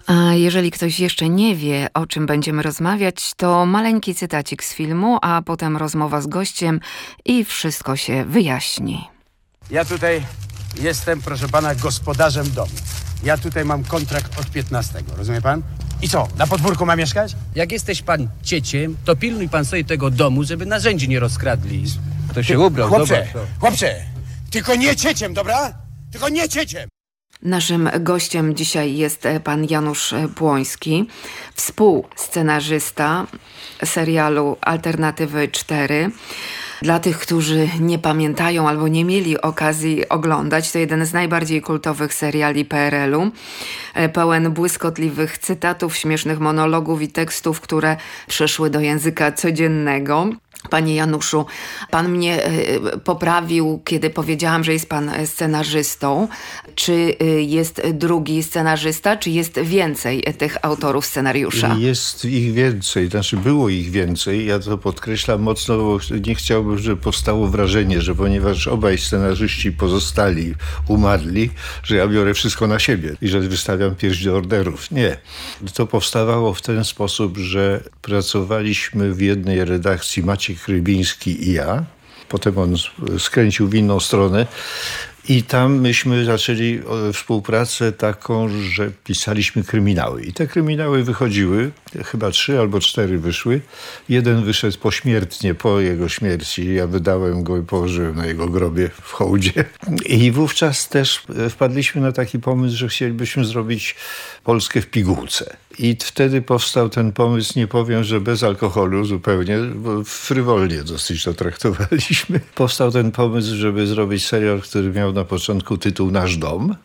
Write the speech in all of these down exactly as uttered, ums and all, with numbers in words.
A jeżeli ktoś jeszcze nie wie, o czym będziemy rozmawiać, to maleńki cytacik z filmu, a potem rozmowa z gościem i wszystko się wyjaśni. Ja tutaj jestem, proszę pana, gospodarzem domu. Ja tutaj mam kontrakt od piętnastego, rozumie pan? I co, na podwórku ma mieszkać? Jak jesteś pan cieciem, to pilnuj pan sobie tego domu, żeby narzędzi nie rozkradli. To się ubrał, Chłopcze, zobacz. chłopcze, tylko nie cieciem, dobra? Tylko nie cieciem! Naszym gościem dzisiaj jest pan Janusz Błoński, współscenarzysta serialu Alternatywy cztery. Dla tych, którzy nie pamiętają albo nie mieli okazji oglądać, to jeden z najbardziej kultowych seriali P R L u, pełen błyskotliwych cytatów, śmiesznych monologów i tekstów, które przeszły do języka codziennego. Panie Januszu, pan mnie y, poprawił, kiedy powiedziałam, że jest pan scenarzystą. Czy y, jest drugi scenarzysta, czy jest więcej tych autorów scenariusza? Jest ich więcej, znaczy było ich więcej. Ja to podkreślam mocno, bo nie chciałbym, żeby powstało wrażenie, że ponieważ obaj scenarzyści pozostali, umarli, że ja biorę wszystko na siebie i że wystawiam pierś do orderów. Nie. To powstawało w ten sposób, że pracowaliśmy w jednej redakcji, Maciej Rybiński i ja. Potem on skręcił w inną stronę i tam myśmy zaczęli współpracę taką, że pisaliśmy kryminały. I te kryminały wychodziły, chyba trzy albo cztery wyszły. Jeden wyszedł pośmiertnie, po jego śmierci. Ja wydałem go i położyłem na jego grobie w hołdzie. I wówczas też wpadliśmy na taki pomysł, że chcielibyśmy zrobić Polskę w pigułce. I wtedy powstał ten pomysł, nie powiem, że bez alkoholu zupełnie, bo frywolnie dosyć to traktowaliśmy. Powstał ten pomysł, żeby zrobić serial, który miał na początku tytuł Nasz dom.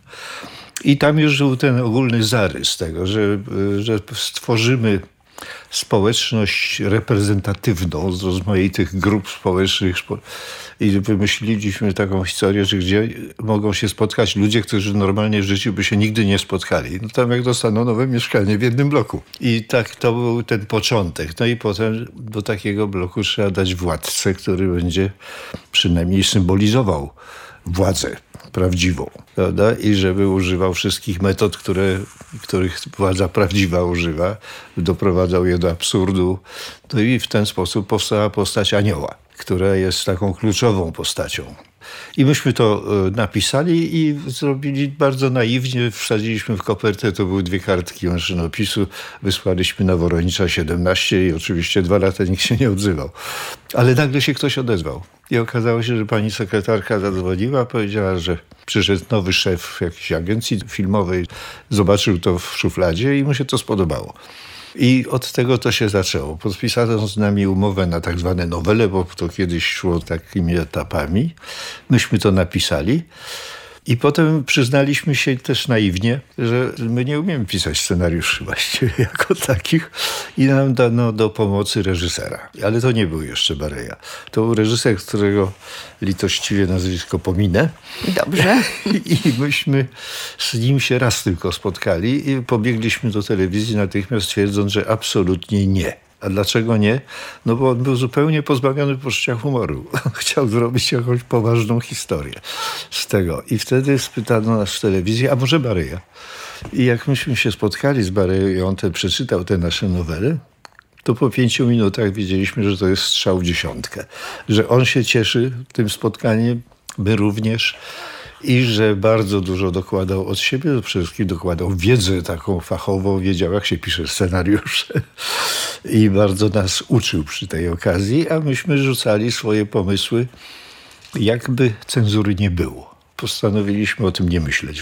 I tam już był ten ogólny zarys tego, że, że stworzymy społeczność reprezentatywną z rozmaitych grup społecznych. I wymyśliliśmy taką historię, że gdzie mogą się spotkać ludzie, którzy normalnie w życiu by się nigdy nie spotkali. No tam jak dostaną nowe mieszkanie w jednym bloku. I tak to był ten początek. No i potem do takiego bloku trzeba dać władcę, który będzie przynajmniej symbolizował władzę prawdziwą, prawda? I żeby używał wszystkich metod, które, których władza prawdziwa używa, doprowadzał je do absurdu. No i w ten sposób powstała postać anioła, która jest taką kluczową postacią. I myśmy to napisali i zrobili bardzo naiwnie, wsadziliśmy w kopertę, to były dwie kartki maszynopisu, wysłaliśmy na Woronicza siedemnaście i oczywiście dwa lata nikt się nie odzywał. Ale nagle się ktoś odezwał. I okazało się, że pani sekretarka zadzwoniła, powiedziała, że przyszedł nowy szef jakiejś agencji filmowej, zobaczył to w szufladzie i mu się to spodobało. I od tego to się zaczęło. Podpisano z nami umowę na tak zwane nowele, bo to kiedyś szło takimi etapami. Myśmy to napisali. I potem przyznaliśmy się też naiwnie, że my nie umiemy pisać scenariuszy właściwie jako takich i nam dano do pomocy reżysera. Ale to nie był jeszcze Bareja. To był reżyser, którego litościwie nazwisko pominę. Dobrze. I myśmy z nim się raz tylko spotkali i pobiegliśmy do telewizji natychmiast twierdząc, że absolutnie nie. A dlaczego nie? No bo on był zupełnie pozbawiony poczucia humoru. Chciał zrobić jakąś poważną historię z tego. I wtedy spytano nas w telewizji, a może Bareja? I jak myśmy się spotkali z Bareją i on te, przeczytał te nasze nowele, to po pięciu minutach wiedzieliśmy, że to jest strzał w dziesiątkę. Że on się cieszy tym spotkaniem, my również. I że bardzo dużo dokładał od siebie, przede wszystkim dokładał wiedzę taką fachową, wiedział jak się pisze scenariusze i bardzo nas uczył przy tej okazji, a myśmy rzucali swoje pomysły, jakby cenzury nie było. Postanowiliśmy o tym nie myśleć.